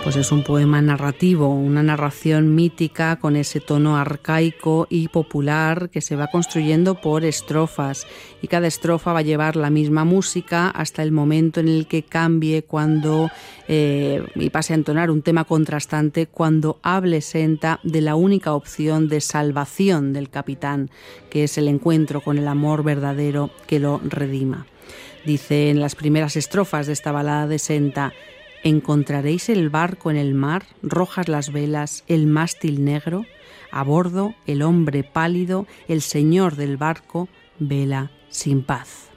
Pues es un poema narrativo, una narración mítica con ese tono arcaico y popular que se va construyendo por estrofas, y cada estrofa va a llevar la misma música hasta el momento en el que cambie y pase a entonar un tema contrastante cuando hable Senta de la única opción de salvación del capitán, que es el encuentro con el amor verdadero que lo redima. Dice en las primeras estrofas de esta balada de Senta: ¿encontraréis el barco en el mar, rojas las velas, el mástil negro? A bordo, el hombre pálido, el señor del barco, vela sin paz.